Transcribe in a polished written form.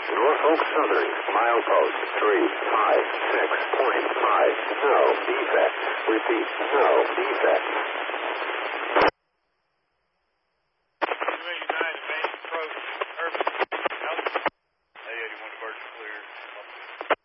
Norfolk Southern, milepost 356.5. No defect. Repeat, no defect.